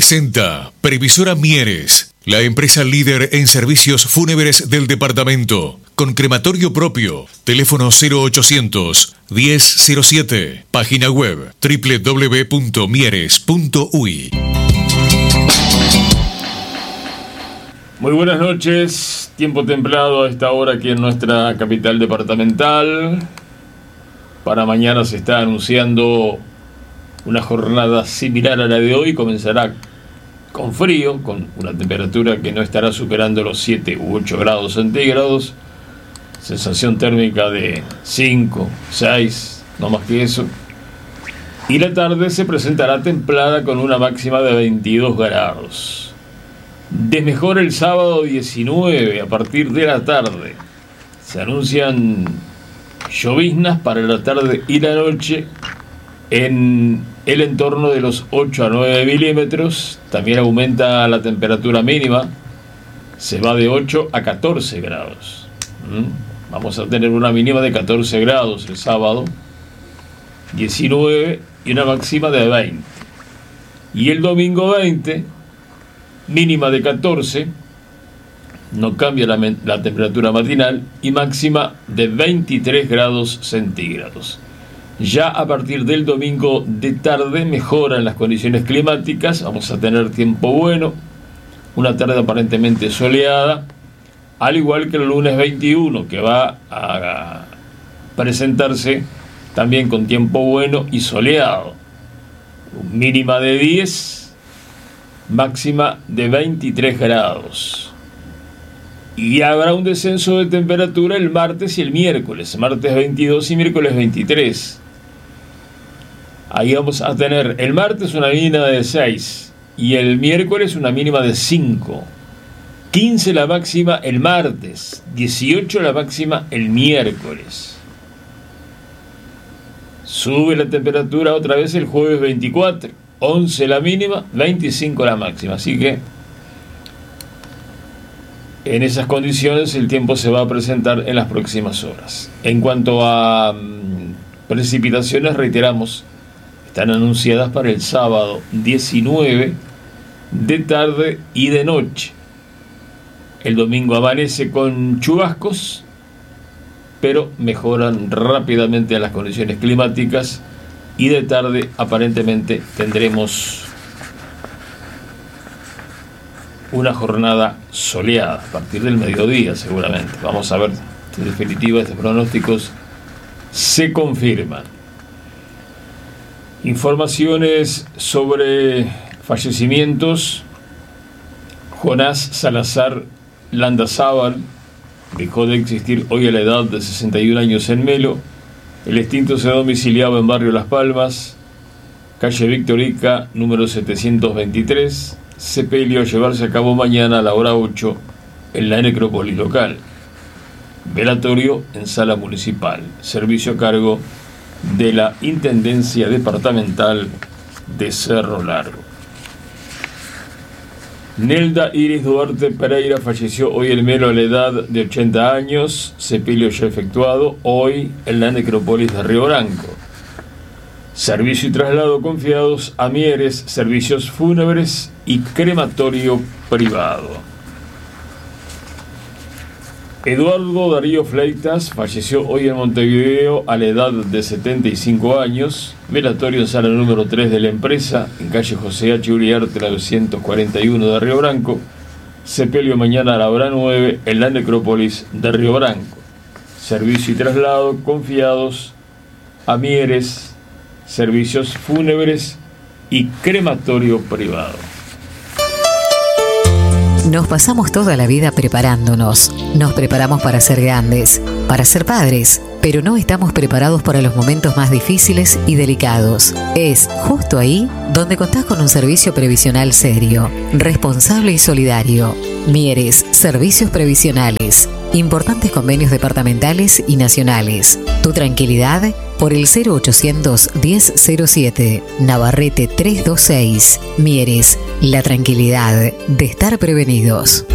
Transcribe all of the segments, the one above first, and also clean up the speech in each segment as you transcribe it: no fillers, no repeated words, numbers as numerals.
presenta Previsora Mieres, la empresa líder en servicios fúnebres del departamento, con crematorio propio, teléfono 0800 1007, página web www.mieres.uy. Muy buenas noches, tiempo templado a esta hora aquí en nuestra capital departamental. Para mañana se está anunciando una jornada similar a la de hoy. Comenzará con frío, con una temperatura que no estará superando los 7 u 8 grados centígrados. Sensación térmica de 5, 6, no más que eso. Y la tarde se presentará templada con una máxima de 22 grados. Desmejora el sábado 19 a partir de la tarde. Se anuncian lloviznas para la tarde y la noche en el entorno de los 8 a 9 milímetros. También aumenta la temperatura mínima. Se va de 8 a 14 grados. Vamos a tener una mínima de 14 grados el sábado, 19 y una máxima de 20. Y el domingo 20, mínima de 14, no cambia la temperatura matinal, y máxima de 23 grados centígrados. Ya a partir del domingo de tarde mejoran las condiciones climáticas. Vamos a tener tiempo bueno, una tarde aparentemente soleada, al igual que el lunes 21, que va a presentarse también con tiempo bueno y soleado. Mínima de 10, máxima de 23 grados. Y habrá un descenso de temperatura el martes y el miércoles, martes 22 y miércoles 23. Ahí vamos a tener el martes una mínima de 6 y el miércoles una mínima de 5. 15 la máxima el martes, 18 la máxima el miércoles. Sube la temperatura otra vez el jueves 24, 11 la mínima, 25 la máxima. Así que en esas condiciones el tiempo se va a presentar en las próximas horas. En cuanto a precipitaciones, reiteramos, están anunciadas para el sábado 19 de tarde y de noche. El domingo amanece con chubascos, pero mejoran rápidamente las condiciones climáticas, y de tarde aparentemente tendremos una jornada soleada a partir del mediodía seguramente. Vamos a ver si en definitiva estos pronósticos se confirman. Informaciones sobre fallecimientos. Jonás Salazar Landazábal dejó de existir hoy a la edad de 61 años en Melo. El extinto se domiciliaba en barrio Las Palmas, calle Victorica, número 723. Sepelio a llevarse a cabo mañana a la hora 8 en la necrópolis local. Velatorio en sala municipal. Servicio a cargo de la Intendencia Departamental de Cerro Largo. Nelda Iris Duarte Pereira falleció hoy en Melo a la edad de 80 años. Sepelio ya efectuado hoy en la necrópolis de Río Branco. Servicio y traslado confiados a Mieres, servicios fúnebres y crematorio privado. Eduardo Darío Fleitas falleció hoy en Montevideo a la edad de 75 años. Velatorio en sala número 3 de la empresa, en calle José H. Uriarte 941 de Río Branco. Sepelio mañana a la hora 9 en la necrópolis de Río Branco. Servicio y traslado confiados a Mieres, servicios fúnebres y crematorio privado. Nos pasamos toda la vida preparándonos. Nos preparamos para ser grandes, para ser padres, pero no estamos preparados para los momentos más difíciles y delicados. Es justo ahí donde contás con un servicio previsional serio, responsable y solidario. Mieres, servicios previsionales. Importantes convenios departamentales y nacionales. Tu tranquilidad por el 0800 1007, Navarrete 326. Mieres, la tranquilidad de estar prevenidos.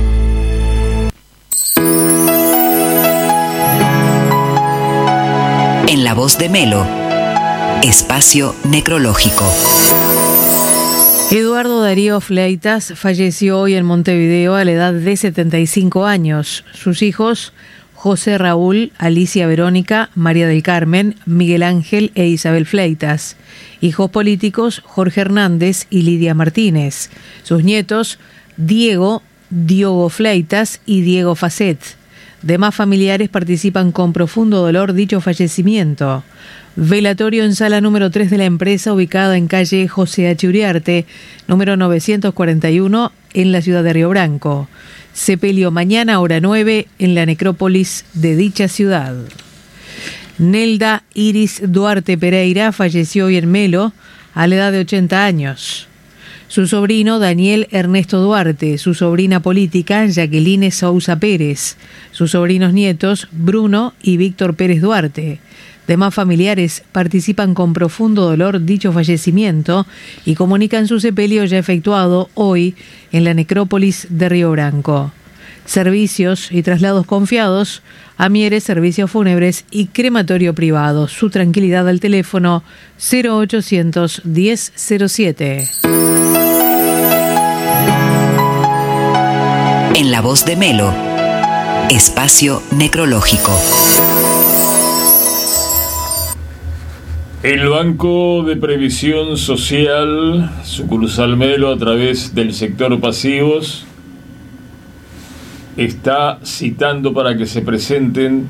En la voz de Melo, espacio necrológico. Eduardo Darío Fleitas falleció hoy en Montevideo a la edad de 75 años. Sus hijos, José Raúl, Alicia Verónica, María del Carmen, Miguel Ángel e Isabel Fleitas. Hijos políticos, Jorge Hernández y Lidia Martínez. Sus nietos, Diego, Diogo Fleitas y Diego Facet. Demás familiares participan con profundo dolor dicho fallecimiento. Velatorio en sala número 3 de la empresa, ubicada en calle José H. Uriarte, número 941, en la ciudad de Río Branco. Sepelio mañana, hora 9, en la necrópolis de dicha ciudad. Nelda Iris Duarte Pereira falleció hoy en Melo, a la edad de 80 años. Su sobrino Daniel Ernesto Duarte, su sobrina política Jacqueline Sousa Pérez, sus sobrinos nietos Bruno y Víctor Pérez Duarte. Demás familiares participan con profundo dolor dicho fallecimiento y comunican su sepelio ya efectuado hoy en la necrópolis de Río Branco. Servicios y traslados confiados a Mieres, servicios fúnebres y crematorio privado. Su tranquilidad al teléfono 0800 1007. En la voz de Melo, espacio necrológico. El Banco de Previsión Social, sucursal Melo, a través del sector pasivos, está citando para que se presenten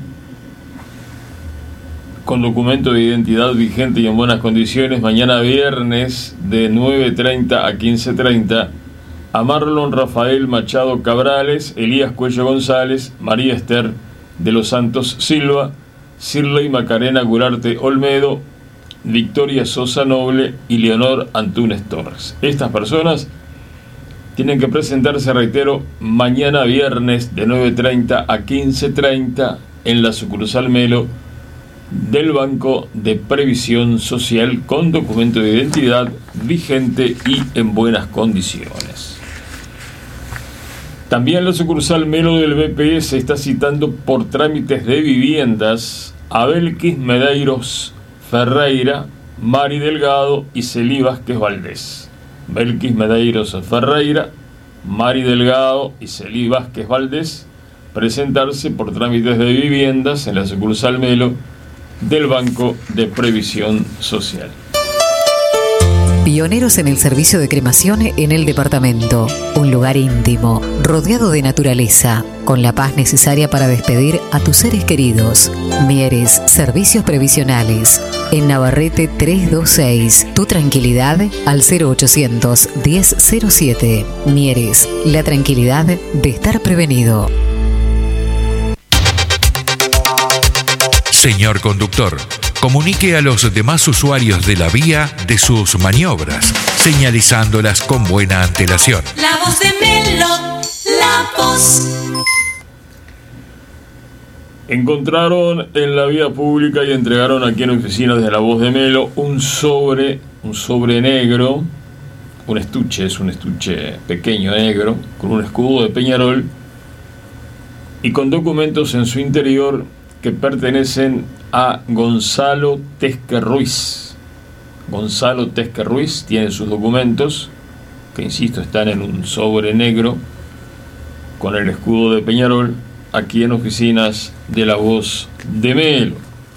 con documento de identidad vigente y en buenas condiciones mañana viernes de 9:30 a 15:30 a Marlon Rafael Machado Cabrales, Elías Cuello González, María Esther de los Santos Silva, Sirley Macarena Gurarte Olmedo, Victoria Sosa Noble y Leonor Antunes Torres. Estas personas tienen que presentarse, reitero, mañana viernes de 9:30 a 15:30 en la sucursal Melo del Banco de Previsión Social con documento de identidad vigente y en buenas condiciones. También la sucursal Melo del BP se está citando por trámites de viviendas a Belkis Medeiros Ferreira, Mari Delgado y Celí Vázquez Valdés. Belkis Medeiros Ferreira, Mari Delgado y Celí Vázquez Valdés, presentarse por trámites de viviendas en la sucursal Melo del Banco de Previsión Social. Pioneros en el servicio de cremación en el departamento. Un lugar íntimo, rodeado de naturaleza, con la paz necesaria para despedir a tus seres queridos. Mieres, servicios previsionales. En Navarrete 326. Tu tranquilidad al 0800 1007. Mieres, la tranquilidad de estar prevenido. Señor conductor, comunique a los demás usuarios de la vía de sus maniobras, señalizándolas con buena antelación. La voz de Melo, la voz. Encontraron en la vía pública y entregaron aquí en oficinas de La Voz de Melo un sobre negro, es un estuche pequeño negro, con un escudo de Peñarol y con documentos en su interior que pertenecen a Gonzalo Tesque Ruiz. Gonzalo Tesque Ruiz tiene sus documentos, que insisto están en un sobre negro con el escudo de Peñarol, aquí en oficinas de La Voz de Melo.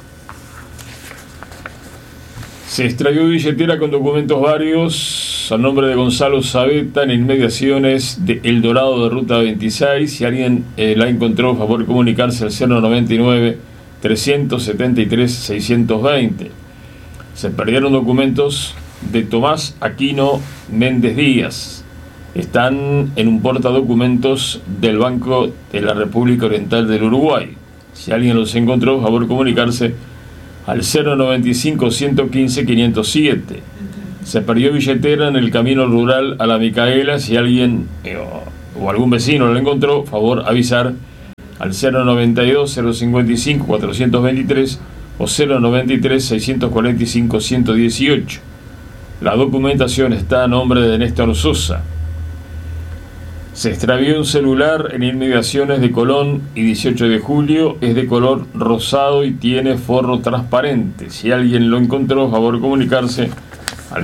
Se extravió billetera con documentos varios al nombre de Gonzalo Sabeta en inmediaciones de El Dorado de Ruta 26. Si alguien la encontró, por favor comunicarse al 099 373 620. Se perdieron documentos de Tomás Aquino Méndez Díaz. Están en un portadocumentos del Banco de la República Oriental del Uruguay. Si alguien los encontró, por favor comunicarse al 095 115 507. Se perdió billetera en el camino rural a la Micaela. Si alguien o algún vecino la encontró, favor avisar al 092 055 423 o 093 645 118. La documentación está a nombre de Néstor Sosa. Se extravió un celular en inmediaciones de Colón y 18 de Julio. Es de color rosado y tiene forro transparente. Si alguien lo encontró, favor comunicarse al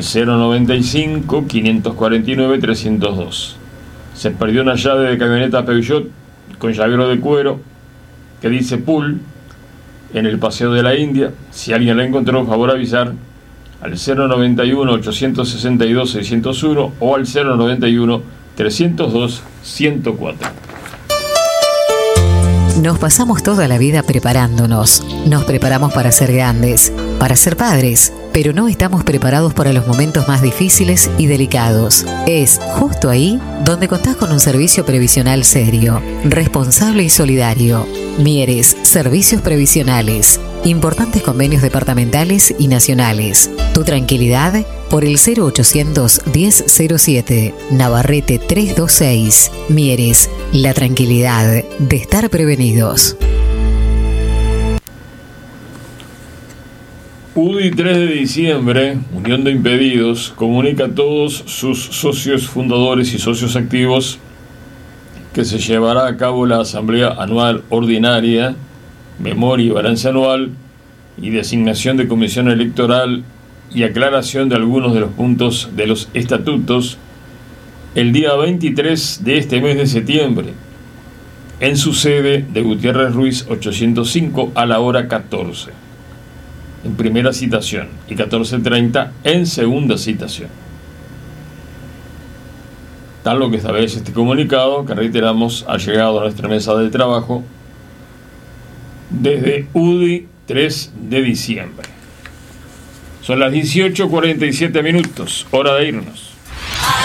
095-549-302. Se perdió una llave de camioneta Peugeot con llavero de cuero que dice Pool en el Paseo de la India. Si alguien la encontró, por favor avisar al 091-862-601 o al 091-302-104. Nos pasamos toda la vida preparándonos. Nos preparamos para ser grandes, para ser padres, pero no estamos preparados para los momentos más difíciles y delicados. Es justo ahí donde contás con un servicio previsional serio, responsable y solidario. Mieres, Servicios Previsionales. Importantes convenios departamentales y nacionales. Tu tranquilidad por el 0800 1007, Navarrete 326. Mieres, la tranquilidad de estar prevenidos. UDI 3 de diciembre, Unión de Impedidos, comunica a todos sus socios fundadores y socios activos que se llevará a cabo la Asamblea Anual Ordinaria, Memoria y Balance Anual y designación de comisión electoral y aclaración de algunos de los puntos de los estatutos el día 23 de este mes de septiembre, en su sede de Gutiérrez Ruiz 805 a la hora 14, en primera citación, y 14:30 en segunda citación. Tal lo que establece este comunicado, que reiteramos ha llegado a nuestra mesa de trabajo desde UDI 3 de diciembre. Son las 18:47 minutos, hora de irnos.